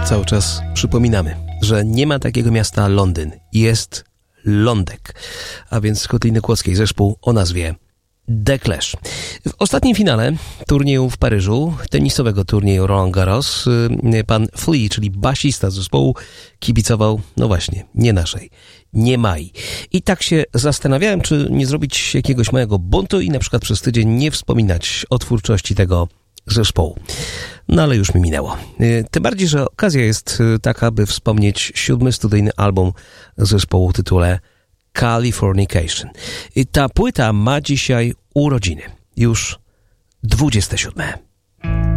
Cały czas przypominamy, że nie ma takiego miasta Londyn. Jest Lądek, a więc Kotliny Kłodzkiej, zespół o nazwie The Clash. W ostatnim finale turnieju w Paryżu, tenisowego turnieju Roland Garros, pan Flea, czyli basista zespołu, kibicował, no właśnie, nie naszej, nie Mai. I tak się zastanawiałem, czy nie zrobić jakiegoś małego buntu i na przykład przez tydzień nie wspominać o twórczości tego zespołu. No ale już mi minęło. Tym bardziej, że okazja jest taka, by wspomnieć 7. studyjny album zespołu w tytule Californication. I ta płyta ma dzisiaj urodziny. Już 27.